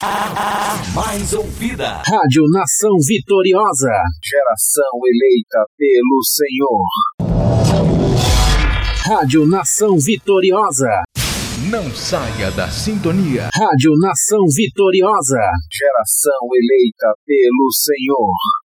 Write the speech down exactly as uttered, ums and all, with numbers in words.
Mais ouvida. Rádio Nação Vitoriosa. Geração eleita pelo Senhor. Rádio Nação Vitoriosa. Não saia da sintonia. Rádio Nação Vitoriosa. Geração eleita pelo Senhor.